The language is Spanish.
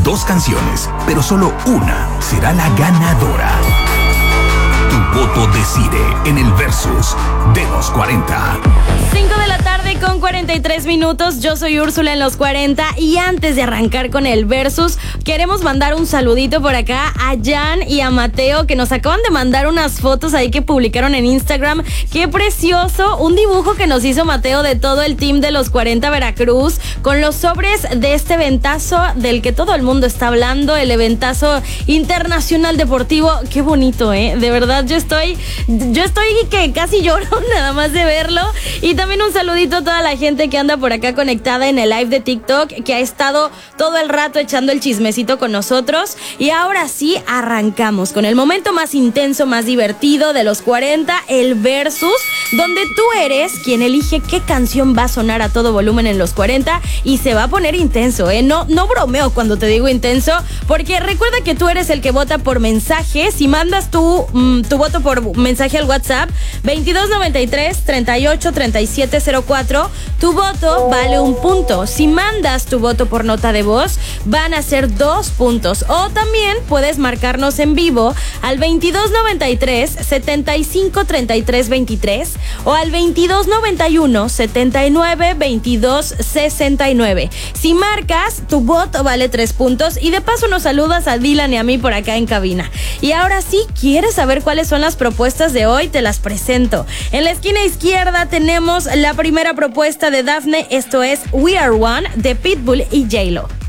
2 canciones, pero solo una será la ganadora. Tu voto decide en el Versus de los 40. 5 de la tarde con 43 minutos. Yo soy Úrsula en los 40 y antes de arrancar con el Versus, queremos mandar un saludito por acá a Jan y a Mateo, que nos acaban de mandar unas fotos ahí que publicaron en Instagram. ¡Qué precioso! Un dibujo que nos hizo Mateo de todo el team de los 40 Veracruz, con los sobres de este eventazo del que todo el mundo está hablando, el eventazo internacional deportivo. ¡Qué bonito, De verdad, yo estoy que casi lloro nada más de verlo. Y también un saludito a toda la gente que anda por acá conectada en el live de TikTok, que ha estado todo el rato echando el chismecito con nosotros. Y ahora sí, arrancamos con el momento más intenso, más divertido de los 40, el Versus, donde tú eres quien elige qué canción va a sonar a todo volumen en los 40 y se va a poner intenso, No bromeo cuando te digo intenso, porque recuerda que tú eres el que vota por mensaje. Si mandas tu voto por mensaje al WhatsApp 2293 38 37 04, tu voto vale 1 punto. Si mandas tu voto por nota de voz, van a ser 2 puntos. O también puedes marcarnos en vivo al 2293 75 33 23 o al 2291 79 22 69. Si marcas, tu voto vale 3 puntos y de paso nos saludas a Dylan y a mí por acá en cabina. Y ahora sí, ¿quieres saber cuáles son las propuestas de hoy? Te las presento. En la esquina izquierda tenemos la primera propuesta de Dafne. Esto es We Are One de Pitbull y J-Lo.